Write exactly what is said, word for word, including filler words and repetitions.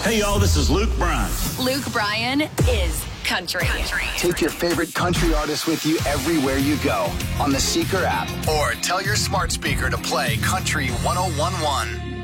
Hey, y'all, this is Luke Bryan. Luke Bryan is country. country. Take your favorite country artists with you everywhere you go on the Seeker app, or tell your smart speaker to play Country one oh one one.